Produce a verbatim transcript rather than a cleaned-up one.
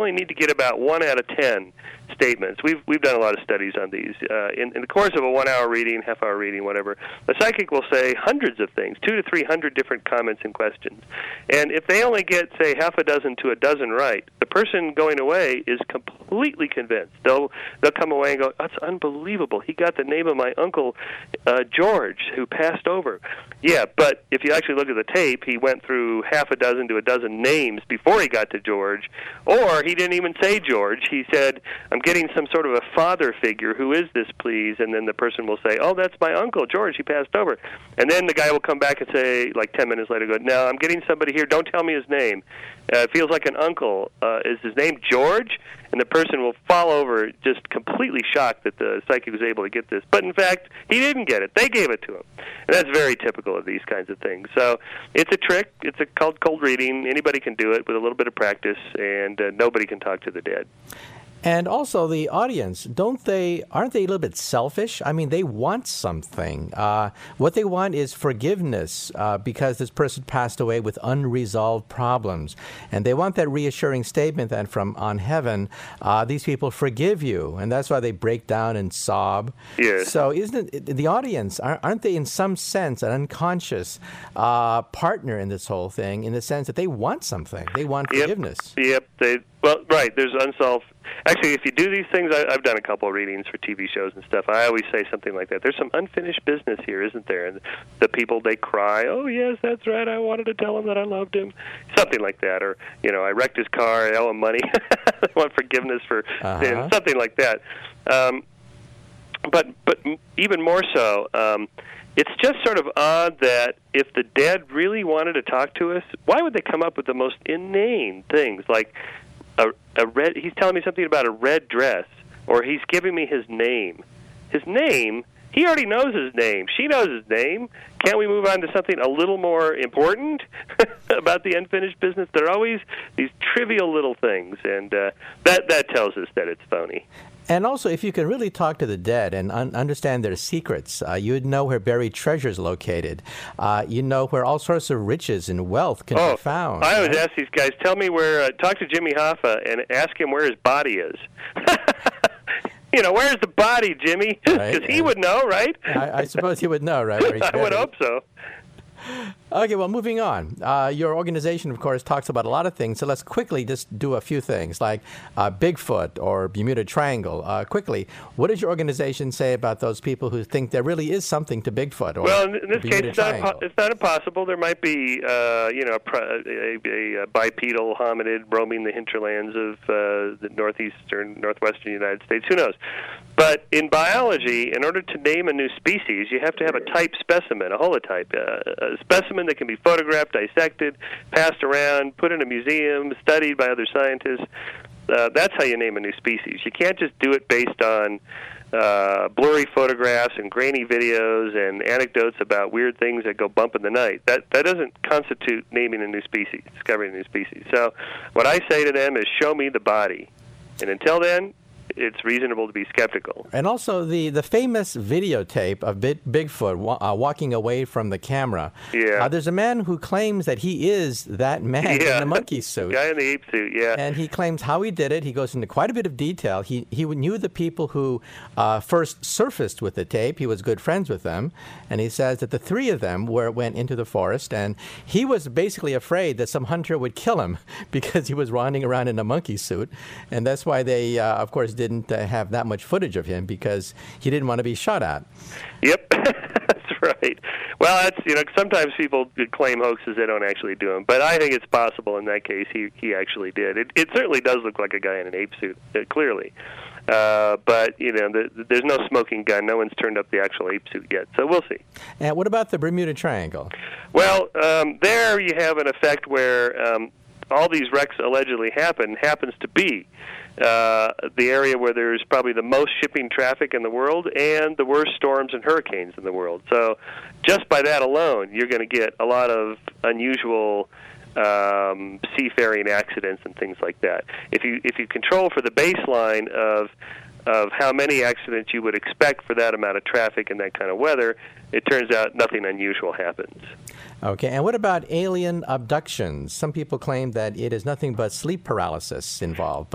only need to get about one out of ten statements. We've we've done a lot of studies on these. Uh, in, in the course of a one-hour reading, half-hour reading, whatever, the psychic will say hundreds of things, two to three hundred different comments and questions. And if they only get, say, half a dozen to a dozen right, the person going away is completely convinced. They'll they'll come away and go, "That's unbelievable. He got the name of my uncle uh, George, who passed over." Yeah, but if you actually look at the tape, he went through half a dozen to a dozen names before he got to George, or he didn't even say George. He said, "I'm getting some sort of a father figure. Who is this, please?" And then the person will say, "Oh, that's my uncle George. He passed over." And then the guy will come back and say, like ten minutes later, go, "No, I'm getting somebody here. Don't tell me his name. Uh, it feels like an uncle. Uh, is his name George?" And the person will fall over just completely shocked that the psychic was able to get this. But in fact, he didn't get it. They gave it to him. And that's very typical of these kinds of things. So it's a trick. It's a called cold reading. Anybody can do it with a little bit of practice, and uh, nobody can talk to the dead. And also the audience, don't they, aren't they a little bit selfish? I mean, they want something. Uh, what they want is forgiveness uh, because this person passed away with unresolved problems. And they want that reassuring statement that from on heaven, uh, these people forgive you. And that's why they break down and sob. Yes. So isn't it, the audience, aren't they in some sense an unconscious uh, partner in this whole thing in the sense that they want something? They want forgiveness. Yep. Yep. They, well, right. There's unsolved. Actually, if you do these things, I, I've done a couple of readings for T V shows and stuff. I always say something like that. There's some unfinished business here, isn't there? And the people, they cry, "Oh, yes, that's right. I wanted to tell him that I loved him." Something like that. Or, you know, I wrecked his car. I owe him money. I want forgiveness for uh-huh. sin. Something like that. Um, but, but even more so, um, it's just sort of odd that if the dead really wanted to talk to us, why would they come up with the most inane things like, A, a red. He's telling me something about a red dress, or he's giving me his name. His name? He already knows his name. She knows his name. Can't we move on to something a little more important about the unfinished business? There are always these trivial little things, and uh, that that tells us that it's phony. And also, if you can really talk to the dead and un- understand their secrets, uh, you'd know where buried treasure is located. Uh, you know where all sorts of riches and wealth can oh, be found. I always right? ask these guys, tell me where, uh, talk to Jimmy Hoffa and ask him where his body is. You know, where's the body, Jimmy? Because Right, he would know, right? I, I suppose he would know, right? Where he's I would buried. hope so. Okay, well, moving on. Uh, your organization, of course, talks about a lot of things, so let's quickly just do a few things, like uh, Bigfoot or Bermuda Triangle. Uh, quickly, what does your organization say about those people who think there really is something to Bigfoot or Well, in this Bermuda case, it's not, Triangle? impo- it's not impossible. There might be, uh, you know, a, a, a bipedal hominid roaming the hinterlands of uh, the northeastern, northwestern United States. Who knows? But in biology, in order to name a new species, you have to have a type specimen, a holotype, uh, a specimen that can be photographed, dissected, passed around, put in a museum, studied by other scientists. Uh, that's how you name a new species. You can't just do it based on uh, blurry photographs and grainy videos and anecdotes about weird things that go bump in the night. That that doesn't constitute naming a new species, discovering a new species. So what I say to them is, show me the body. And until then, it's reasonable to be skeptical. And also the, the famous videotape of Big, Bigfoot wa- uh, walking away from the camera. Yeah. Uh, there's a man who claims that he is that man Yeah. in the monkey suit. Guy in the ape suit, yeah. And he claims how he did it. He goes into quite a bit of detail. He he knew the people who uh, first surfaced with the tape. He was good friends with them. And he says that the three of them were went into the forest, and he was basically afraid that some hunter would kill him because he was running around in a monkey suit. And that's why they, uh, of course, didn't uh, have that much footage of him, because he didn't want to be shot at. Yep, that's right. Well, that's, you know, sometimes people claim hoaxes, they don't actually do them. But I think it's possible in that case he, he actually did. It, it certainly does look like a guy in an ape suit, uh, clearly. Uh, but, you know, the, there's no smoking gun. No one's turned up the actual ape suit yet. So we'll see. And what about the Bermuda Triangle? Well, um, there you have an effect where um, all these wrecks allegedly happen happens to be uh, the area where there's probably the most shipping traffic in the world and the worst storms and hurricanes in the world. So just by that alone, you're going to get a lot of unusual um, seafaring accidents and things like that. If you if you control for the baseline of of how many accidents you would expect for that amount of traffic and that kind of weather, it turns out nothing unusual happens. Okay, and what about alien abductions? Some people claim that it is nothing but sleep paralysis involved.